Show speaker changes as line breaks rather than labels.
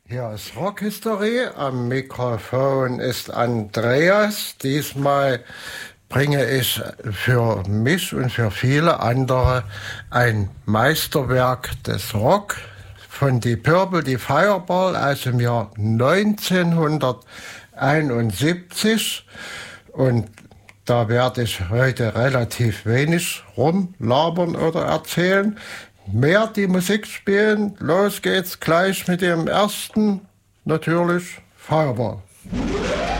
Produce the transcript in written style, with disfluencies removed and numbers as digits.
Hier ist Rockhistorie. Am Mikrofon ist Andreas. Diesmal bringe ich für mich und für viele andere ein Meisterwerk des Rock von Deep Purple, die Fireball, aus dem Jahr 1971. Und da werde ich heute relativ wenig rumlabern oder erzählen. Mehr die Musik spielen. Los geht's gleich mit dem ersten, natürlich Fireball.